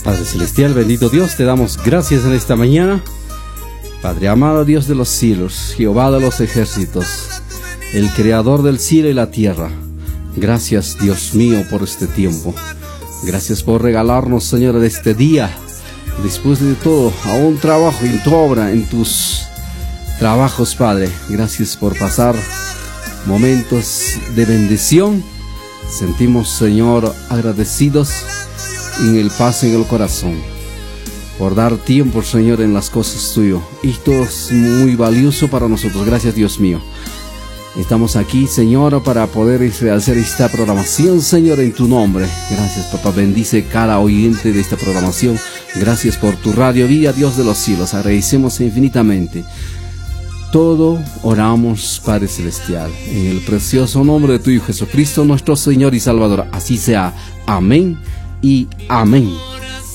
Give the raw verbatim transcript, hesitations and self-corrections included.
Padre Celestial, bendito Dios, te damos gracias en esta mañana. Padre amado, Dios de los cielos, Jehová de los ejércitos, el creador del cielo y la tierra. Gracias, Dios mío, por este tiempo. Gracias por regalarnos, Señor, de este día. Después de todo, a un trabajo en tu obra, en tus trabajos, Padre. Gracias por pasar momentos de bendición. Sentimos, Señor, agradecidos en el paz en el corazón, por dar tiempo, Señor, en las cosas tuyas. Esto es muy valioso para nosotros. Gracias, Dios mío. Estamos aquí, Señor, para poder hacer esta programación, Señor, en tu nombre. Gracias, papá. Bendice cada oyente de esta programación. Gracias por tu radio Vida, Dios de los cielos. Agradecemos infinitamente. Todo oramos, Padre Celestial, en el precioso nombre de tu Hijo Jesucristo, nuestro Señor y Salvador. Así sea. Amén y amén.